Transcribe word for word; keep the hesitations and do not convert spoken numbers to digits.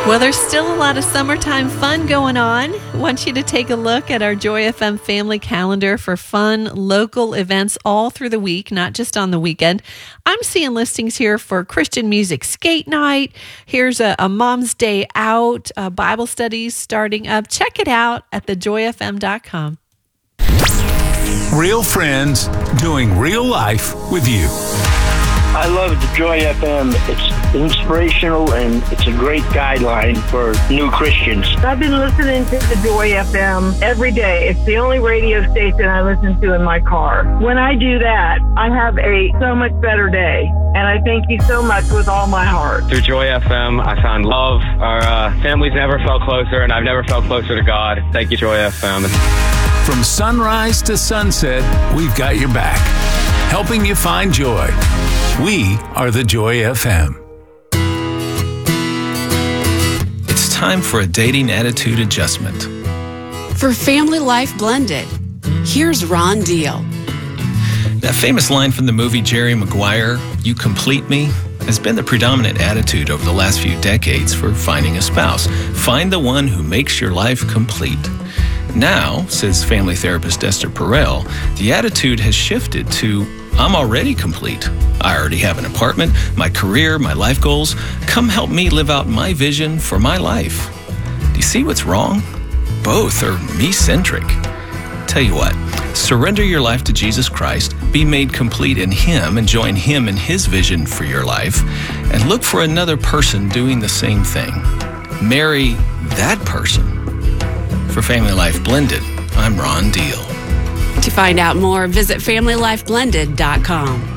Well, there's still a lot of summertime fun going on. I want you to take a look at our Joy F M family calendar for fun local events all through the week, not just on the weekend. I'm seeing listings here for Christian music skate night. Here's a, a mom's day out, uh, Bible studies starting up. Check it out at the joy f m dot com. Real friends doing real life with you. I love the Joy F M. It's inspirational and it's a great guideline for new Christians. I've been listening to the Joy F M every day. It's the only radio station I listen to in my car. When I do that, I have a so much better day. And I thank you so much with all my heart. Through Joy F M, I found love. Our uh, families never felt closer, and I've never felt closer to God. Thank you, Joy F M. From sunrise to sunset, we've got your back, helping you find joy. We are the Joy F M. It's time for a dating attitude adjustment. For Family Life Blended, here's Ron Deal. That famous line from the movie Jerry Maguire, "You complete me," has been the predominant attitude over the last few decades for finding a spouse. Find the one who makes your life complete. Now, says family therapist Esther Perel, the attitude has shifted to, "I'm already complete. I already have an apartment, my career, my life goals. Come help me live out my vision for my life." Do you see what's wrong? Both are me-centric. Tell you what, surrender your life to Jesus Christ, be made complete in Him, and join Him in His vision for your life, and look for another person doing the same thing. Marry that person. For Family Life Blended, I'm Ron Deal. To find out more, visit family life blended dot com.